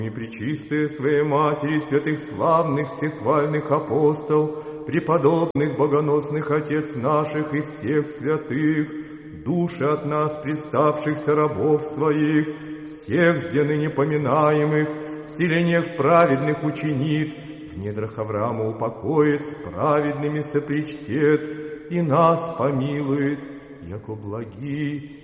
И пречистая Своей Матери, святых славных, всехвальных апостол, преподобных богоносных Отец наших и всех святых, души от нас приставшихся рабов Своих, всех сде ныне поминаемых, в селениях праведных учинит, в недрах Авраама упокоит, с праведными сопричтет, и нас помилует, яко благи